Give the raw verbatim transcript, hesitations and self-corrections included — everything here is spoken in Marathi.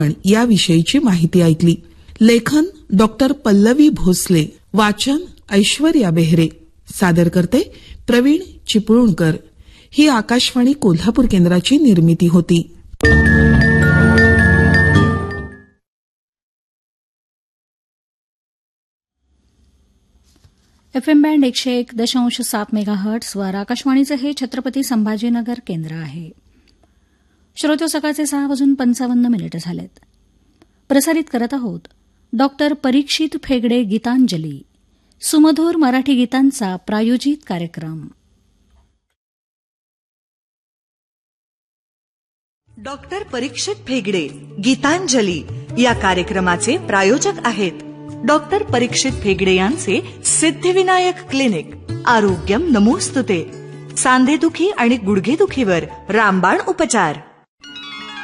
याविषयीची माहिती ऐकली. लेखन डॉक्टर पल्लवी भोसले, वाचन ऐश्वर्या बेहरे, सादर करते प्रवीण चिपळूणकर. ही आकाशवाणी कोल्हापूर केंद्राची निर्मिती होती. एफ एम बँड एकशे एक दशांश सात मेगा हर्ट्सवर आकाशवाणीचं हे छत्रपती संभाजीनगर केंद्र आहे. श्रोते, सकाळचे सहा वाजून पंचावन्न मिनिटं झालेत. प्रसारित करत आहोत डॉक्टर परीक्षित फेगडे गीतांजली, सुमधुर मराठी गीतांचा प्रायोजित कार्यक्रम. डॉक्टर परीक्षित फेगडे गीतांजली या कार्यक्रमाचे प्रायोजक आहेत डॉक्टर परीक्षित फेगडे यांचे सिद्धिविनायक क्लिनिक. आरोग्यम नमोस्तुते. सांधेदुखी आणि गुडघेदुखीवर रामबाण उपचार.